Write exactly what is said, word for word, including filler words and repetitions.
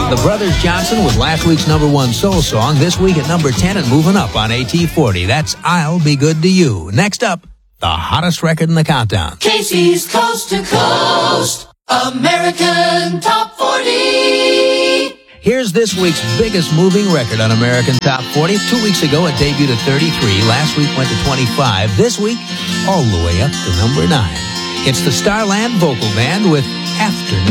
The Brothers Johnson with last week's number one soul song, this week at number ten and moving up on A T forty. That's I'll Be Good to You. Next up, the hottest record in the countdown. Casey's Coast to Coast American Top forty. Here's this week's biggest moving record on American Top forty. Two weeks ago, it debuted at thirty-three. Last week went to twenty-five. This week, all the way up to number nine. It's the Starland Vocal Band with Afternoon.